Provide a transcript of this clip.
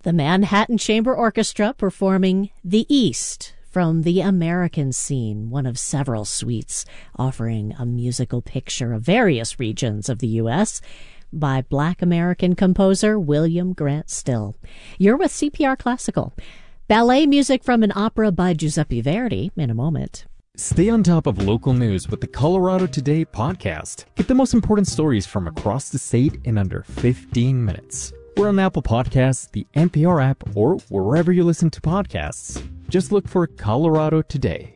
The Manhattan Chamber Orchestra performing The East from the American Scene, one of several suites offering a musical picture of various regions of the U.S. by Black American composer William Grant Still. You're with CPR Classical. Ballet music from an opera by Giuseppe Verdi in a moment. Stay on top of local news with the Colorado Today podcast. Get the most important stories from across the state in under 15 minutes. We're on Apple Podcasts, the NPR app, or wherever you listen to podcasts. Just look for Colorado Today.